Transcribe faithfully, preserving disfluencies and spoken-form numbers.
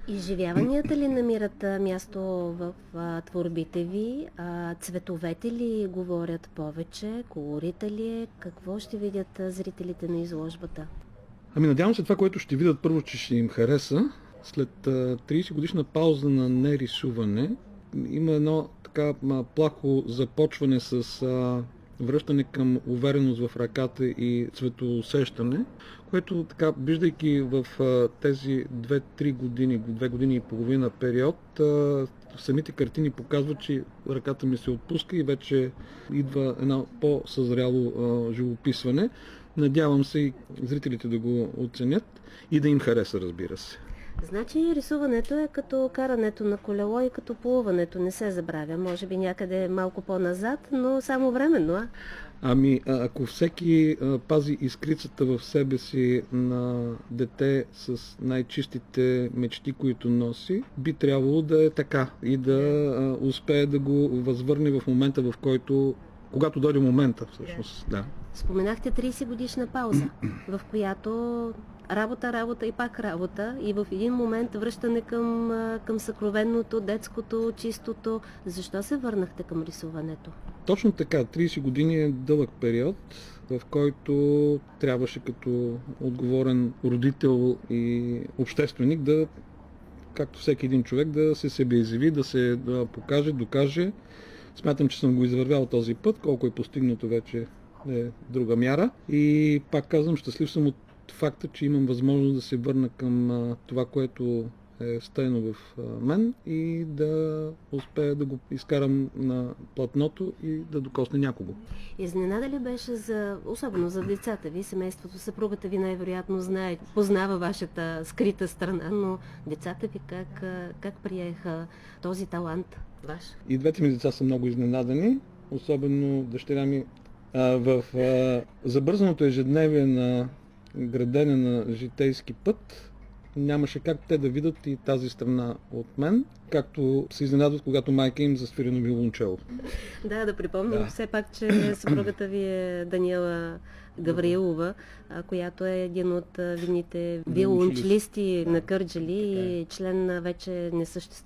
Изживяванията ли намират а, място в а, творбите ви? А, цветовете ли говорят повече? Колорита ли е? Какво ще видят а, зрителите на изложбата? Ами надявам се това, което ще видят първо, че ще им хареса. След а, трийсет годишна пауза на нерисуване има едно така ма, плахо започване с а, връщане към увереност в ръката и цветоусещане, което така, виждайки в а, тези две-три години, две години и половина период, а, самите картини показват, че ръката ми се отпуска и вече идва едно по-съзряло а, живописване. Надявам се и зрителите да го оценят и да им хареса, разбира се. Значи рисуването е като карането на колело и като плуването. Не се забравя. Може би някъде малко по-назад, но само временно, а? Ами, ако всеки а, пази искрицата в себе си на дете с най-чистите мечти, които носи, би трябвало да е така и да а, успее да го възвърне в момента, в който, когато дойде момента, всъщност. Да. Споменахте трийсет годишна пауза, в която работа, работа и пак работа и в един момент връщане към, към съкровенното, детското, чистото. Защо се върнахте към рисуването? Точно така. трийсет години е дълъг период, в който трябваше като отговорен родител и общественик да, както всеки един човек, да се себе изяви, да се да покаже, докаже. Смятам, че съм го извървял този път, колко е постигнато вече е друга мяра. И пак казвам, щастлив съм от факта, че имам възможност да се върна към а, това, което е стаяно в а, мен и да успея да го изкарам на платното и да докосне някого. Изненада ли беше, за, особено за децата ви, семейството, съпругата ви най-вероятно знае, познава вашата скрита страна, но децата ви как, как приеха този талант ваш? И двете ми деца са много изненадани, особено дъщеря ми а, в а, забързаното ежедневие на градене на житейски път, нямаше как те да видят и тази страна от мен, както се изненадват, когато майка им засвири на виолончело. Да, да припомням Да. все пак, че съпругата ви е Даниела Гавраилова, която е един от видните виолончелисти на Кърджали и член на вече несъществуващ